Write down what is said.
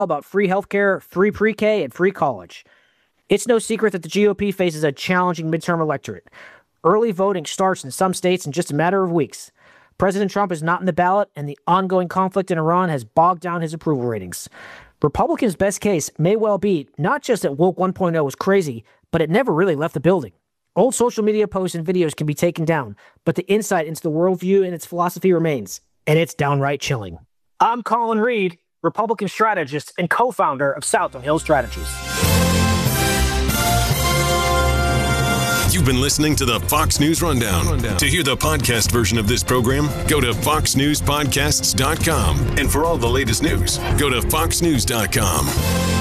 about free healthcare, free pre-K, and free college. It's no secret that the GOP faces a challenging midterm electorate. Early voting starts in some states in just a matter of weeks. President Trump is not in the ballot, and the ongoing conflict in Iran has bogged down his approval ratings. Republicans' best case may well be not just that Woke 1.0 was crazy, but it never really left the building. Old social media posts and videos can be taken down, but the insight into the worldview and its philosophy remains, and it's downright chilling. I'm Colin Reed, Republican strategist and co-founder of South on Hill Strategies. You've been listening to the Fox News Rundown. To hear the podcast version of this program, go to foxnewspodcasts.com. And for all the latest news, go to foxnews.com.